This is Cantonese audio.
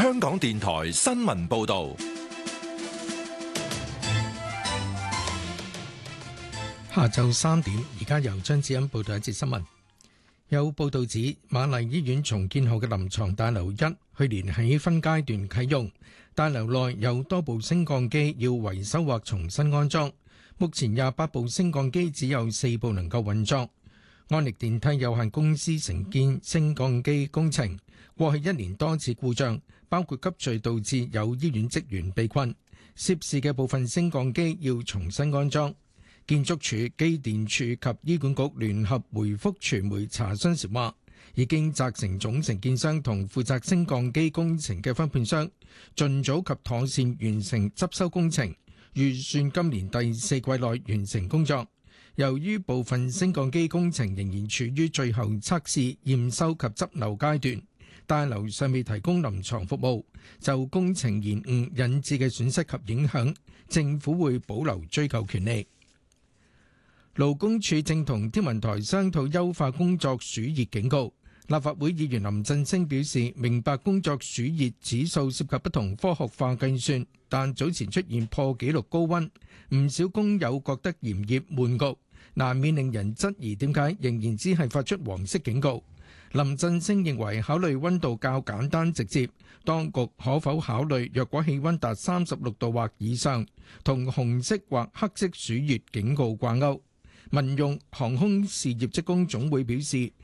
香港電台新聞報道。 下晝3點，而家由張子欣報道一節新聞。有報道指，瑪麗醫院重建後嘅臨床大樓1去年起分階段啟用，大樓內有多部升降機要維修或重新安裝。目前28部升降機只有4部能夠運作。安力電梯有限公司承建升降機工程，過去1年多次故障，包括急墜導致有醫院職員被困，涉事嘅部分升降機要重新安裝。建築署、機電署及醫管局聯合回覆傳媒查詢時話，已經責成總承建商同負責升降機工程嘅分判商，盡早及妥善完成執修工程，預算今年第4季內完成工作。由於部分升降機工程仍然處於最後測試、驗收及執漏階段，大樓尚未提供臨床服務，就工程延誤引致嘅損失及影響，政府會保留追究權利。勞工處正同天文台商討優化工作暑熱警告。立法會議員林振昇表示，明白工作暑熱指數涉及不同科學化計算，但早前出現破紀錄高溫，唔少工友覺得炎熱悶焗，難免令人質疑點解仍然只係發出黃色警告。林振昇認為考慮溫度較簡單直接，當局可否考慮若果氣溫達36度或以上，同紅色或黑色暑熱警告掛鈎。民用航空事業職工總會表示，